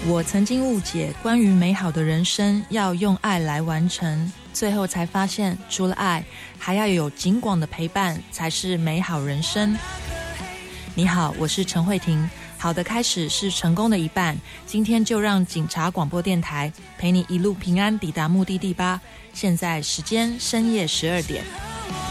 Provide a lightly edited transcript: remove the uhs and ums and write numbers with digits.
我曾经误解关于美好的人生要用爱来完成，最后才发现除了爱还要有警广的陪伴才是美好人生。你好，我是陈慧婷，好的开始是成功的一半，今天就让警察广播电台陪你一路平安抵达目的地吧。现在时间深夜12点。